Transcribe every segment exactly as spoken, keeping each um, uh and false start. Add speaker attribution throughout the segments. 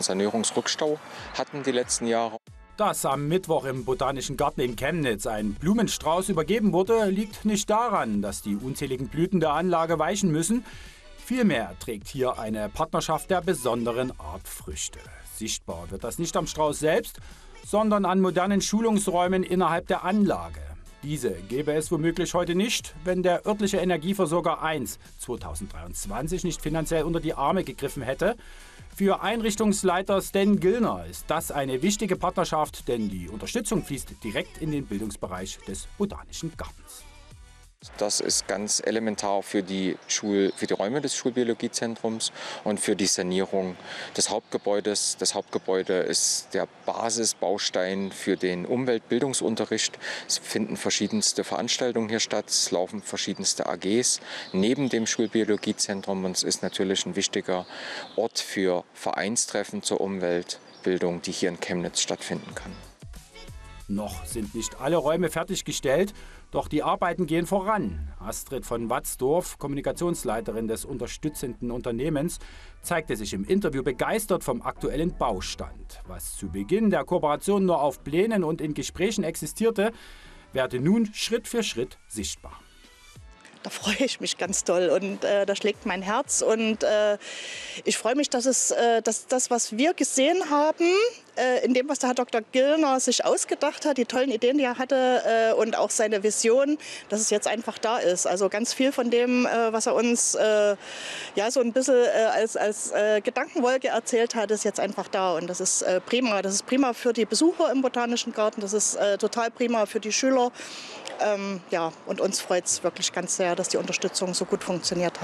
Speaker 1: Sanierungsrückstau hatten die letzten Jahre.
Speaker 2: Dass am Mittwoch im Botanischen Garten in Chemnitz ein Blumenstrauß übergeben wurde, liegt nicht daran, dass die unzähligen Blüten der Anlage weichen müssen. Vielmehr trägt hier eine Partnerschaft der besonderen Art Früchte. Sichtbar wird das nicht am Strauß selbst, sondern an modernen Schulungsräumen innerhalb der Anlage. Diese gäbe es womöglich heute nicht, wenn der örtliche Energieversorger eins zweitausenddreiundzwanzig nicht finanziell unter die Arme gegriffen hätte. Für Einrichtungsleiter Stan Gillner ist das eine wichtige Partnerschaft, denn die Unterstützung fließt direkt in den Bildungsbereich des Botanischen Gartens.
Speaker 1: Das ist ganz elementar für die, Schul-, für die Räume des Schulbiologiezentrums und für die Sanierung des Hauptgebäudes. Das Hauptgebäude ist der Basisbaustein für den Umweltbildungsunterricht. Es finden verschiedenste Veranstaltungen hier statt, es laufen verschiedenste A Gs neben dem Schulbiologiezentrum und es ist natürlich ein wichtiger Ort für Vereinstreffen zur Umweltbildung, die hier in Chemnitz stattfinden kann.
Speaker 2: Noch sind nicht alle Räume fertiggestellt, doch die Arbeiten gehen voran. Astrid von Watzdorf, Kommunikationsleiterin des unterstützenden Unternehmens, zeigte sich im Interview begeistert vom aktuellen Baustand. Was zu Beginn der Kooperation nur auf Plänen und in Gesprächen existierte, werde nun Schritt für Schritt sichtbar.
Speaker 3: Da freue ich mich ganz toll und äh, da schlägt mein Herz und äh, ich freue mich, dass, es, äh, dass das, was wir gesehen haben, äh, in dem, was der Herr Doktor Gillner sich ausgedacht hat, die tollen Ideen, die er hatte äh, und auch seine Vision, dass es jetzt einfach da ist. Also ganz viel von dem, äh, was er uns äh, ja, so ein bisschen äh, als, als äh, Gedankenwolke erzählt hat, ist jetzt einfach da und das ist äh, prima. Das ist prima für die Besucher im Botanischen Garten, das ist äh, total prima für die Schüler. Ähm, ja, und uns freut es wirklich ganz sehr, dass die Unterstützung so gut funktioniert hat.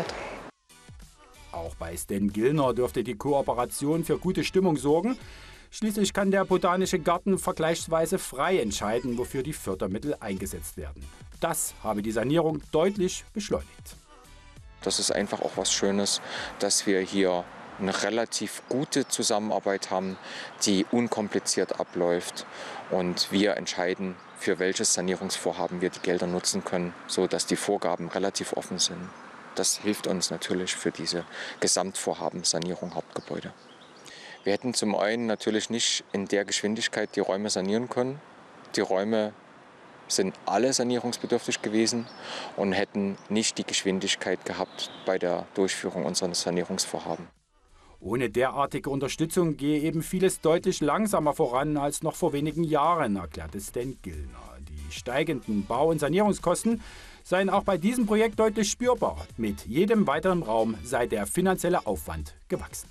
Speaker 2: Auch bei Stan Gillner dürfte die Kooperation für gute Stimmung sorgen. Schließlich kann der Botanische Garten vergleichsweise frei entscheiden, wofür die Fördermittel eingesetzt werden. Das habe die Sanierung deutlich beschleunigt.
Speaker 1: Das ist einfach auch was Schönes, dass wir hier eine relativ gute Zusammenarbeit haben, die unkompliziert abläuft und wir entscheiden, für welches Sanierungsvorhaben wir die Gelder nutzen können, sodass die Vorgaben relativ offen sind. Das hilft uns natürlich für diese Gesamtvorhaben Sanierung Hauptgebäude. Wir hätten zum einen natürlich nicht in der Geschwindigkeit die Räume sanieren können. Die Räume sind alle sanierungsbedürftig gewesen und hätten nicht die Geschwindigkeit gehabt bei der Durchführung unserer Sanierungsvorhaben.
Speaker 2: Ohne derartige Unterstützung gehe eben vieles deutlich langsamer voran als noch vor wenigen Jahren, erklärte Stan Gillner. Die steigenden Bau- und Sanierungskosten seien auch bei diesem Projekt deutlich spürbar. Mit jedem weiteren Raum sei der finanzielle Aufwand gewachsen.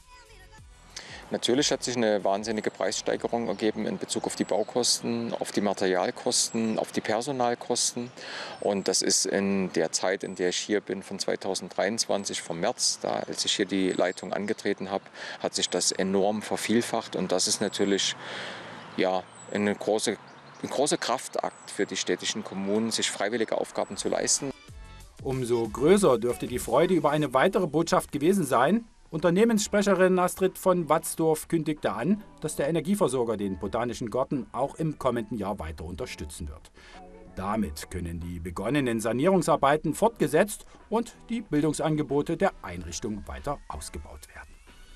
Speaker 1: Natürlich hat sich eine wahnsinnige Preissteigerung ergeben in Bezug auf die Baukosten, auf die Materialkosten, auf die Personalkosten. Und das ist in der Zeit, in der ich hier bin, von zweitausenddreiundzwanzig, vom März, da als ich hier die Leitung angetreten habe, hat sich das enorm vervielfacht. Und das ist natürlich ja, eine große, ein großer Kraftakt für die städtischen Kommunen, sich freiwillige Aufgaben zu leisten.
Speaker 2: Umso größer dürfte die Freude über eine weitere Botschaft gewesen sein. Unternehmenssprecherin Astrid von Watzdorf kündigte an, dass der Energieversorger den Botanischen Garten auch im kommenden Jahr weiter unterstützen wird. Damit können die begonnenen Sanierungsarbeiten fortgesetzt und die Bildungsangebote der Einrichtung weiter ausgebaut werden.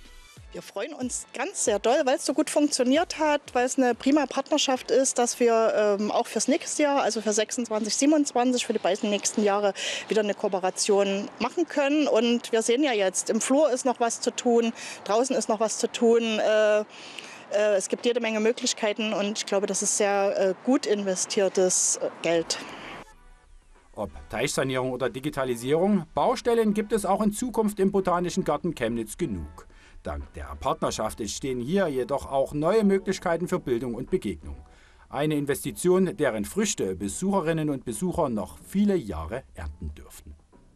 Speaker 3: Wir freuen uns ganz sehr doll, weil es so gut funktioniert hat, weil es eine prima Partnerschaft ist, dass wir ähm, auch fürs nächste Jahr, also für sechsundzwanzig, siebenundzwanzig, für die beiden nächsten Jahre wieder eine Kooperation machen können. Und wir sehen ja jetzt, im Flur ist noch was zu tun, draußen ist noch was zu tun. Äh, äh, es gibt jede Menge Möglichkeiten und ich glaube, das ist sehr äh, gut investiertes äh, Geld.
Speaker 2: Ob Teichsanierung oder Digitalisierung, Baustellen gibt es auch in Zukunft im Botanischen Garten Chemnitz genug. Dank der Partnerschaft entstehen hier jedoch auch neue Möglichkeiten für Bildung und Begegnung. Eine Investition, deren Früchte Besucherinnen und Besucher noch viele Jahre ernten dürften.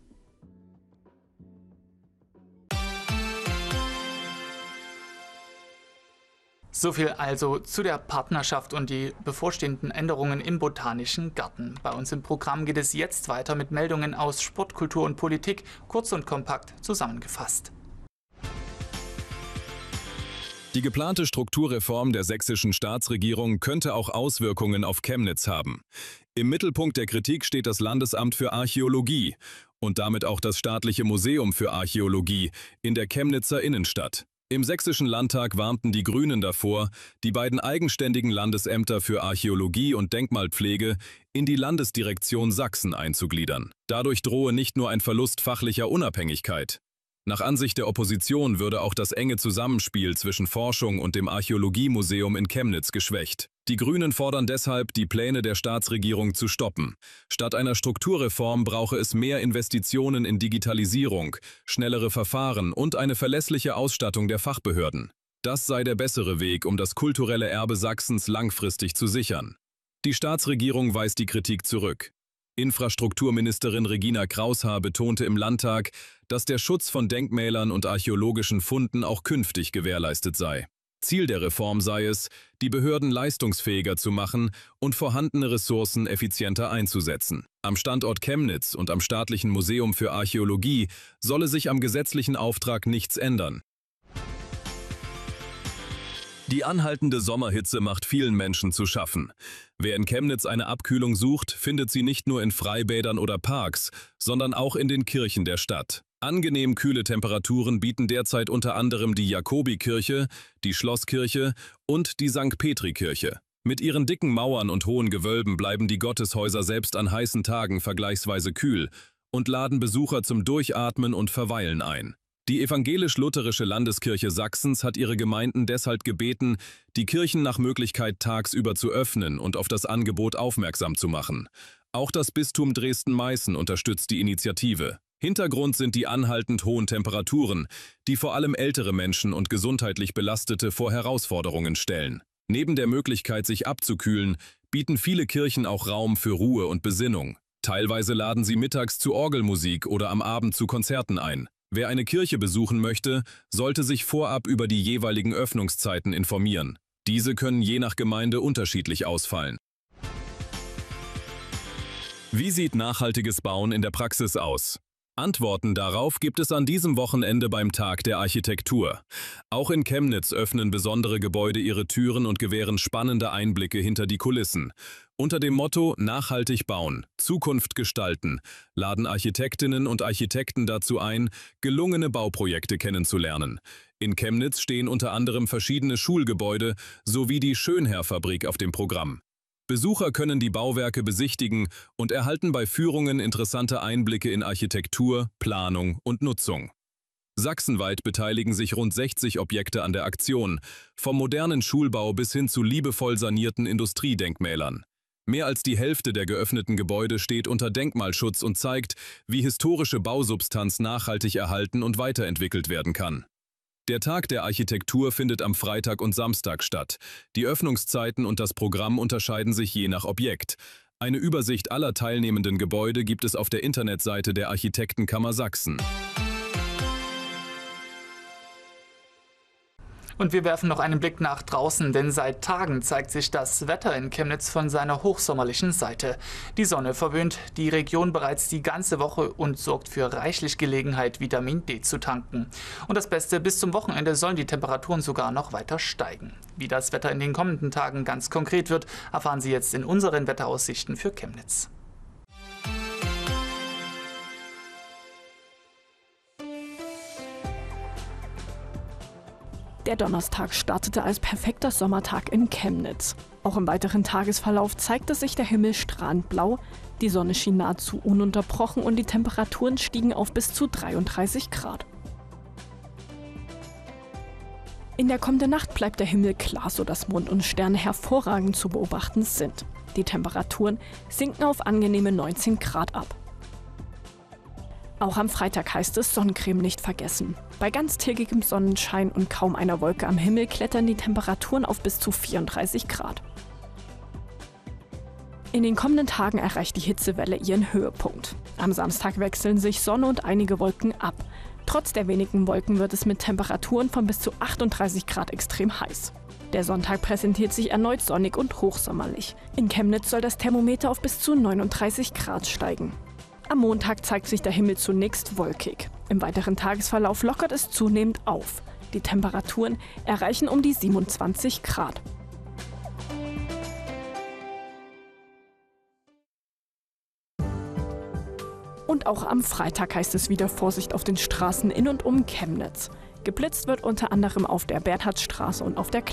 Speaker 4: So viel also zu der Partnerschaft und die bevorstehenden Änderungen im Botanischen Garten. Bei uns im Programm geht es jetzt weiter mit Meldungen aus Sport, Kultur und Politik, kurz und kompakt zusammengefasst.
Speaker 5: Die geplante Strukturreform der sächsischen Staatsregierung könnte auch Auswirkungen auf Chemnitz haben. Im Mittelpunkt der Kritik steht das Landesamt für Archäologie und damit auch das staatliche Museum für Archäologie in der Chemnitzer Innenstadt. Im Sächsischen Landtag warnten die Grünen davor, die beiden eigenständigen Landesämter für Archäologie und Denkmalpflege in die Landesdirektion Sachsen einzugliedern. Dadurch drohe nicht nur ein Verlust fachlicher Unabhängigkeit. Nach Ansicht der Opposition würde auch das enge Zusammenspiel zwischen Forschung und dem Archäologiemuseum in Chemnitz geschwächt. Die Grünen fordern deshalb, die Pläne der Staatsregierung zu stoppen. Statt einer Strukturreform brauche es mehr Investitionen in Digitalisierung, schnellere Verfahren und eine verlässliche Ausstattung der Fachbehörden. Das sei der bessere Weg, um das kulturelle Erbe Sachsens langfristig zu sichern. Die Staatsregierung weist die Kritik zurück. Infrastrukturministerin Regina Kraushaar betonte im Landtag, dass der Schutz von Denkmälern und archäologischen Funden auch künftig gewährleistet sei. Ziel der Reform sei es, die Behörden leistungsfähiger zu machen und vorhandene Ressourcen effizienter einzusetzen. Am Standort Chemnitz und am Staatlichen Museum für Archäologie solle sich am gesetzlichen Auftrag nichts ändern. Die anhaltende Sommerhitze macht vielen Menschen zu schaffen. Wer in Chemnitz eine Abkühlung sucht, findet sie nicht nur in Freibädern oder Parks, sondern auch in den Kirchen der Stadt. Angenehm kühle Temperaturen bieten derzeit unter anderem die Jakobikirche, die Schlosskirche und die Sankt Petri-Kirche. Mit ihren dicken Mauern und hohen Gewölben bleiben die Gotteshäuser selbst an heißen Tagen vergleichsweise kühl und laden Besucher zum Durchatmen und Verweilen ein. Die evangelisch-lutherische Landeskirche Sachsens hat ihre Gemeinden deshalb gebeten, die Kirchen nach Möglichkeit tagsüber zu öffnen und auf das Angebot aufmerksam zu machen. Auch das Bistum Dresden-Meißen unterstützt die Initiative. Hintergrund sind die anhaltend hohen Temperaturen, die vor allem ältere Menschen und gesundheitlich Belastete vor Herausforderungen stellen. Neben der Möglichkeit, sich abzukühlen, bieten viele Kirchen auch Raum für Ruhe und Besinnung. Teilweise laden sie mittags zu Orgelmusik oder am Abend zu Konzerten ein. Wer eine Kirche besuchen möchte, sollte sich vorab über die jeweiligen Öffnungszeiten informieren. Diese können je nach Gemeinde unterschiedlich ausfallen. Wie sieht nachhaltiges Bauen in der Praxis aus? Antworten darauf gibt es an diesem Wochenende beim Tag der Architektur. Auch in Chemnitz öffnen besondere Gebäude ihre Türen und gewähren spannende Einblicke hinter die Kulissen. Unter dem Motto Nachhaltig bauen, Zukunft gestalten laden Architektinnen und Architekten dazu ein, gelungene Bauprojekte kennenzulernen. In Chemnitz stehen unter anderem verschiedene Schulgebäude sowie die Schönherr-Fabrik auf dem Programm. Besucher können die Bauwerke besichtigen und erhalten bei Führungen interessante Einblicke in Architektur, Planung und Nutzung. Sachsenweit beteiligen sich rund sechzig Objekte an der Aktion, vom modernen Schulbau bis hin zu liebevoll sanierten Industriedenkmälern. Mehr als die Hälfte der geöffneten Gebäude steht unter Denkmalschutz und zeigt, wie historische Bausubstanz nachhaltig erhalten und weiterentwickelt werden kann. Der Tag der Architektur findet am Freitag und Samstag statt. Die Öffnungszeiten und das Programm unterscheiden sich je nach Objekt. Eine Übersicht aller teilnehmenden Gebäude gibt es auf der Internetseite der Architektenkammer Sachsen.
Speaker 4: Und wir werfen noch einen Blick nach draußen, denn seit Tagen zeigt sich das Wetter in Chemnitz von seiner hochsommerlichen Seite. Die Sonne verwöhnt die Region bereits die ganze Woche und sorgt für reichlich Gelegenheit, Vitamin D zu tanken. Und das Beste, bis zum Wochenende sollen die Temperaturen sogar noch weiter steigen. Wie das Wetter in den kommenden Tagen ganz konkret wird, erfahren Sie jetzt in unseren Wetteraussichten für Chemnitz.
Speaker 6: Der Donnerstag startete als perfekter Sommertag in Chemnitz. Auch im weiteren Tagesverlauf zeigte sich der Himmel strahlend blau, die Sonne schien nahezu ununterbrochen und die Temperaturen stiegen auf bis zu dreiunddreißig Grad. In der kommenden Nacht bleibt der Himmel klar, sodass Mond und Sterne hervorragend zu beobachten sind. Die Temperaturen sinken auf angenehme neunzehn Grad ab. Auch am Freitag heißt es Sonnencreme nicht vergessen. Bei ganztägigem Sonnenschein und kaum einer Wolke am Himmel klettern die Temperaturen auf bis zu vierunddreißig Grad. In den kommenden Tagen erreicht die Hitzewelle ihren Höhepunkt. Am Samstag wechseln sich Sonne und einige Wolken ab. Trotz der wenigen Wolken wird es mit Temperaturen von bis zu achtunddreißig Grad extrem heiß. Der Sonntag präsentiert sich erneut sonnig und hochsommerlich. In Chemnitz soll das Thermometer auf bis zu neununddreißig Grad steigen. Am Montag zeigt sich der Himmel zunächst wolkig. Im weiteren Tagesverlauf lockert es zunehmend auf. Die Temperaturen erreichen um die siebenundzwanzig Grad. Und auch am Freitag heißt es wieder Vorsicht auf den Straßen in und um Chemnitz. Geblitzt wird unter anderem auf der Bernhardstraße und auf der